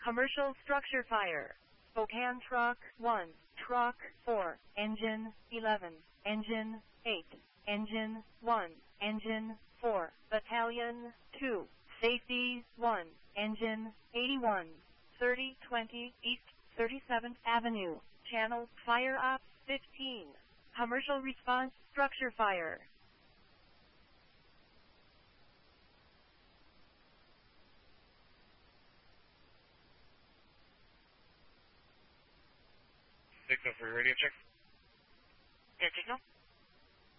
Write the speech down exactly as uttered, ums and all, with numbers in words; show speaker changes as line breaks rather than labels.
Commercial structure fire. Spokane Truck one, Truck four, Engine eleven, Engine eight, Engine one, Engine four, Battalion two, Safety one, Engine eighty-one, thirty twenty East thirty-seventh Avenue, Channel Fire Up fifteen. Commercial response structure fire.
six oh three radio check.
Air signal.